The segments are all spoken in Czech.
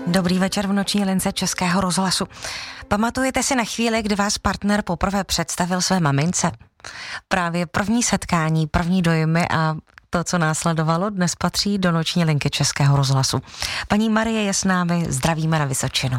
Dobrý večer v noční lince Českého rozhlasu. Pamatujete si na chvíli, kdy vás partner poprvé představil své mamince? Právě první setkání, první dojmy a to, co následovalo, dnes patří do noční linky Českého rozhlasu. Paní Marie je s námi, zdravíme na Vysočinu.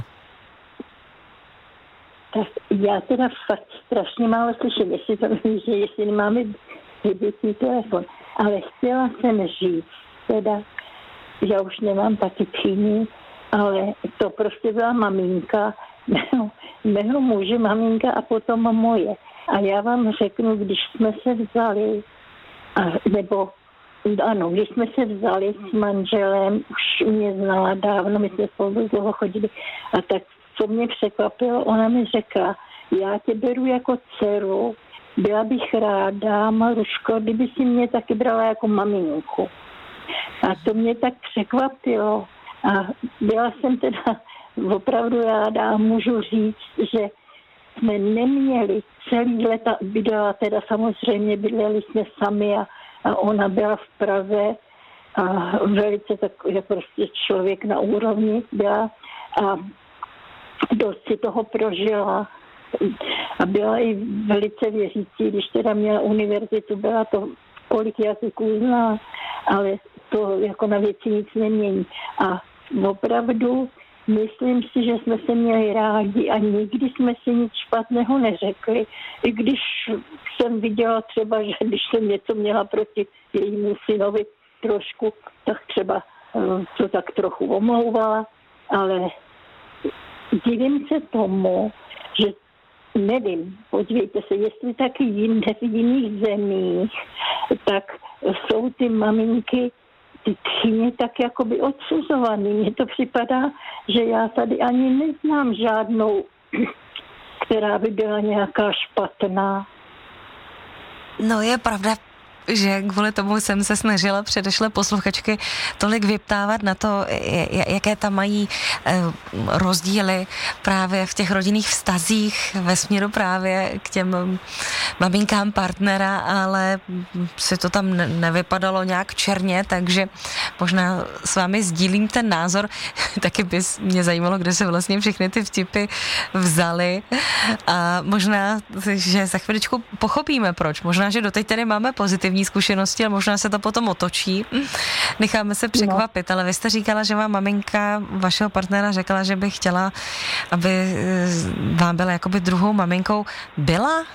Tak já teda fakt strašně málo slyším, jestli nemáme vybitý telefon, ale chtěla jsem říct, teda, já už nemám taky tchýni, ale to prostě byla maminka, mého muže maminka a potom moje. A já vám řeknu, když jsme se vzali, když jsme se vzali s manželem, už mě znala dávno, my jsme spolu dlouho chodili, a tak co mě překvapilo, ona mi řekla, já tě beru jako dceru, byla bych ráda, Maruško, kdyby si mě taky brala jako maminku. A to mě tak překvapilo. A byla jsem teda opravdu ráda a můžu říct, že jsme neměli celý leta, samozřejmě bydleli jsme sami a ona byla v Praze a velice takový prostě člověk na úrovni byla a dost si toho prožila a byla i velice věřící, když teda měla univerzitu, byla to kolik jazyků zná, ale to jako na věci nic nemění. A opravdu myslím si, že jsme se měli rádi a nikdy jsme si nic špatného neřekli. I když jsem viděla třeba, že když jsem něco měla proti jejímu synovi trošku, tak třeba to tak trochu omlouvala, ale divím se tomu, že nevím, podívejte se, jestli taky jinde v jiných zemích, tak jsou ty maminky, ty tchyně tak jakoby odsuzovaný. Mně to připadá, že já tady ani neznám žádnou, která by byla nějaká špatná. No je pravda, že kvůli tomu jsem se snažila předešlé posluchačky tolik vyptávat na to, jaké tam mají rozdíly právě v těch rodinných vztazích ve směru právě k těm maminkám partnera, ale si to tam nevypadalo nějak černě, takže možná s vámi sdílím ten názor. Taky by mě zajímalo, kde se vlastně všechny ty vtipy vzaly a možná, že za chviličku pochopíme proč. Možná, že doteď tady máme pozitivní zkušenosti, ale možná se to potom otočí. Necháme se překvapit, ale vy jste říkala, že vám maminka vašeho partnera řekla, že by chtěla, aby vám byla jakoby druhou maminkou. Byla?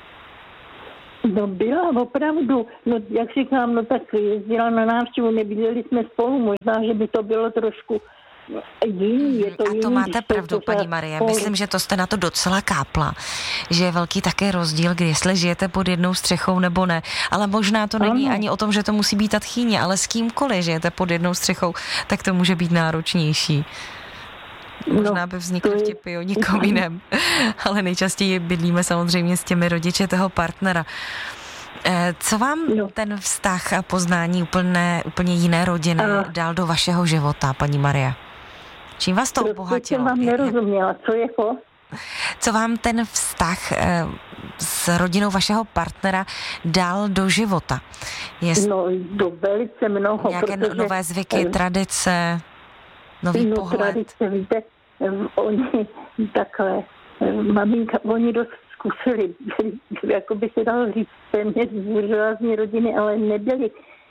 No byla, opravdu. No jak říkám, no tak jezdila na návštěvu, nebydleli jsme spolu, možná, že by to bylo trošku jiný. Je to a to jiný, máte pravdu, paní Marie. Myslím, že to jste na to docela kápla, že je velký také rozdíl, jestli žijete pod jednou střechou nebo ne. Ale možná to není ani o tom, že to musí být ta tchýně, ale s kýmkoliv žijete pod jednou střechou, tak to může být náročnější. Možná by vznikly vtipy o nikom jiném, ale nejčastěji bydlíme samozřejmě s těmi rodiči toho partnera. Co vám ten vztah a poznání úplně jiné rodiny dal do vašeho života, paní Marie? Čím vás to obohatilo? Jsem vám nerozuměla, co je to? Co vám ten vztah s rodinou vašeho partnera dal do života? Do velice mnoho. Nějaké nové zvyky, tradice, nový pohled? Tradice, víte, oni takhle, maminka, oni dost zkusili, jako by se dalo říct, téměř buržoázní rodiny, ale nebyli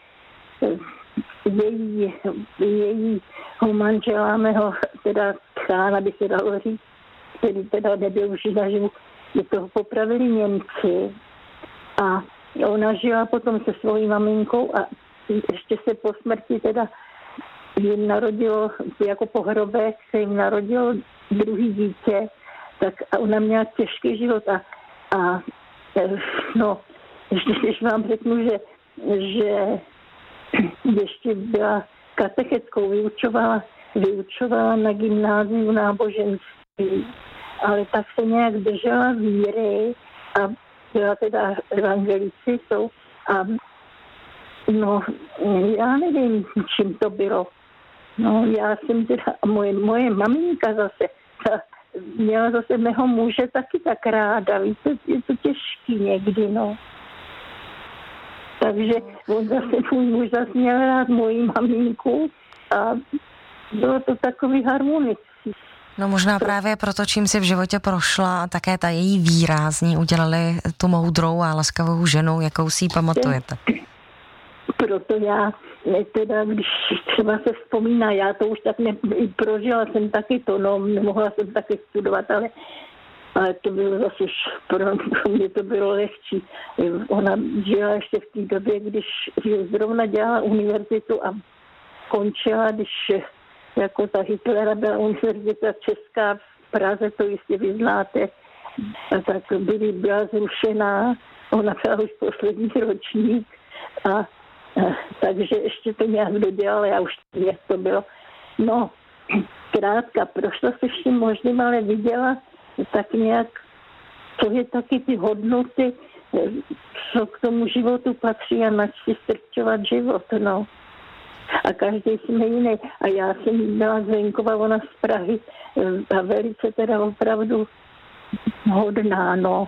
jejího manžela, mého teda tchána, by se dalo říct, který teda nebyl už naživu, toho popravili Němci a ona žila potom se svojí maminkou a ještě se po smrti teda jim narodilo, jako po hrobech se jim narodilo druhý dítě, tak a ona měla těžký život a ještě když vám řeknu, že ještě byla katechetkou, vyučovala na gymnáziu náboženství, ale tak se nějak držela víry a byla teda evangelistou a já nevím, čím to bylo. No, já jsem teda, moje maminka zase, měla zase mého muže taky tak ráda, víte, je to těžký někdy, Takže on zase, můj muž zase měl rád moji maminku a bylo to takový harmonický. No možná právě proto, čím si v životě prošla, také ta její výrázní udělali tu moudrou a laskavou ženu, jakou si ji pamatujete. Proto já, teda, když třeba se vzpomíná, já to už tak prožila jsem taky to, no, nemohla jsem taky studovat, ale to bylo zase, pro mě to bylo lehčí. Ona žila ještě v té době, když zrovna dělala univerzitu a končila, když jako za Hitlera byla univerzita česká v Praze, to jistě vy znáte, a tak byla zrušená, ona byla už poslední ročník a takže ještě to nějak dodělala, já už nevím, jak to bylo. No, zkrátka, prošla se vším možným, ale viděla tak nějak, co je taky ty hodnoty, co k tomu životu patří a nač si strčovat život, no. A každý jsme jiný. A já jsem byla z venkova, ona z Prahy a velice teda opravdu hodná, no.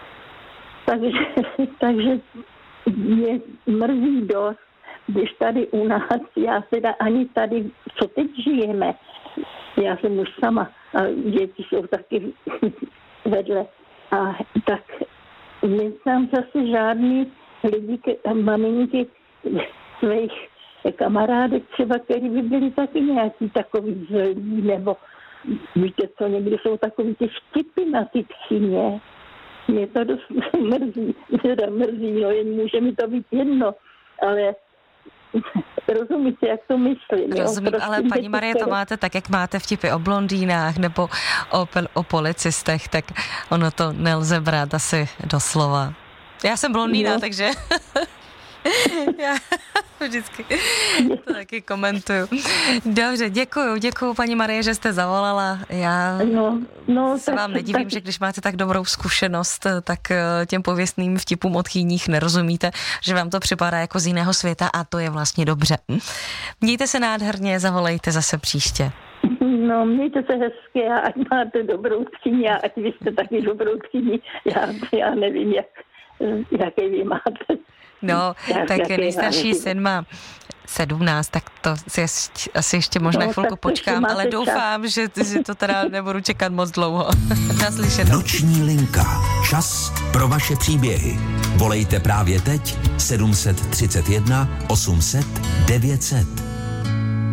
Takže mě mrzí dost, když tady u nás, já teda ani tady, co teď žijeme, já jsem už sama a děti jsou taky vedle. A tak neznám zase žádný lidi, maminky svých kamarádek třeba, který by byli taky nějaký takový zlý, nebo víte co, někdy jsou takový ty vtipy na ty tchyně. Mě to dost mrzí, no jen může mi to být jedno, ale rozumíte, jak to myslím. Rozumím, ale paní Marie, to máte tak, jak máte vtipy o blondýnách nebo o policistech, tak ono to nelze brát asi doslova. Já jsem blondýna, no. Takže já vždycky to taky komentuju. Dobře, děkuju paní Marie, že jste zavolala. Já se vám nedivím, že když máte tak dobrou zkušenost, tak těm pověstným vtipům od chýních nerozumíte, že vám to připadá jako z jiného světa a to je vlastně dobře. Mějte se nádherně, zavolejte zase příště. No, mějte se hezky a ať máte dobrou tchyni a ať vy jste taky dobrou tchyni. Já nevím, jaké vy máte. No, tak nejstarší syn má 17, tak to si asi ještě možná chvilku počkám, ale doufám, že to teda nebudu čekat moc dlouho. Naslyšenou. Noční linka. Čas pro vaše příběhy. Volejte právě teď 731 800 900.